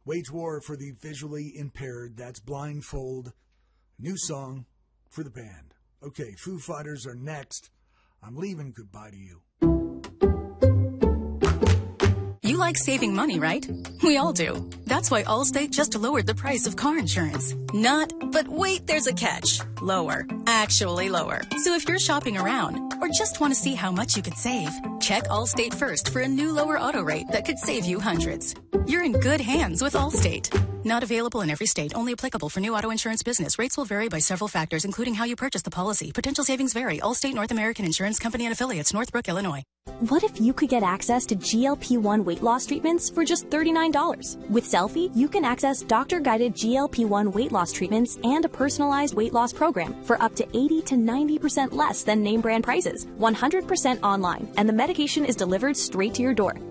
Wage war for the visually impaired. That's Blindfold. New song for the band. Okay, Foo Fighters are next. I'm leaving goodbye to you. You like saving money, right? We all do. That's why Allstate just lowered the price of car insurance. Not, but wait, there's a catch. Lower. Actually lower. So if you're shopping around or just want to see how much you could save, check Allstate first for a new lower auto rate that could save you hundreds. You're in good hands with Allstate. Not available in every state. Only applicable for new auto insurance business. Rates will vary by several factors, including how you purchase the policy. Potential savings vary. Allstate North American Insurance Company and Affiliates, Northbrook, Illinois. What if you could get access to GLP-1 weight loss treatments for just $39? With Selfie, you can access doctor-guided GLP-1 weight loss treatments and a personalized weight loss program for up to 80 to 90% less than name brand prices, 100% online, and the medication is delivered straight to your door.